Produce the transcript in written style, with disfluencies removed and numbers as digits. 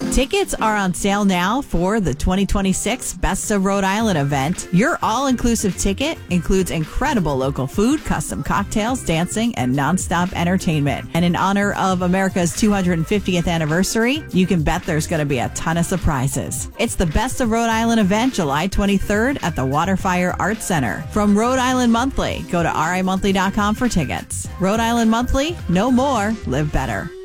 Tickets are on sale now for the 2026 Best of Rhode Island event. Your all-inclusive ticket includes incredible local food, custom cocktails, dancing, and nonstop entertainment. And in honor of America's 250th anniversary, you can bet there's going to be a ton of surprises. It's the Best of Rhode Island event, July 23rd at the Waterfire Arts Center. From Rhode Island Monthly, go to rimonthly.com for tickets. Rhode Island Monthly, know more, live better.